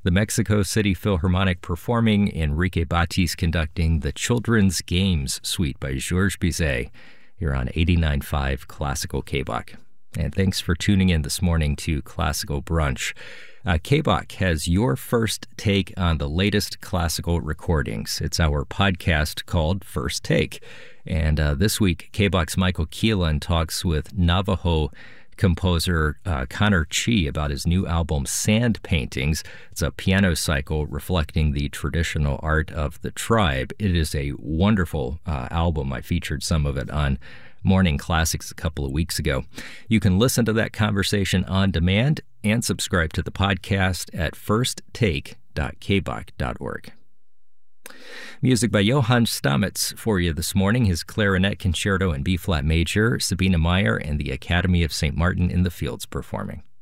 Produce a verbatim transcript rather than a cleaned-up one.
the Mexico City Philharmonic performing, Enrique Batis conducting the Children's Games Suite by Georges Bizet here on eighty-nine point five Classical K B O C. And thanks for tuning in this morning to Classical Brunch. Uh, K B O C has your first take on the latest classical recordings. It's our podcast called First Take. And uh, this week, K B O C's Michael Keelan talks with Navajo composer uh, Connor Chi about his new album, Sand Paintings. It's a piano cycle reflecting the traditional art of the tribe. It is a wonderful uh, album. I featured some of it on Morning Classics a couple of weeks ago. You can listen to that conversation on demand and subscribe to the podcast at first take dot k b o c dot org. Music by Johann Stamitz for you this morning, his clarinet concerto in B-flat major, Sabina Meyer and the Academy of Saint Martin in the Fields performing.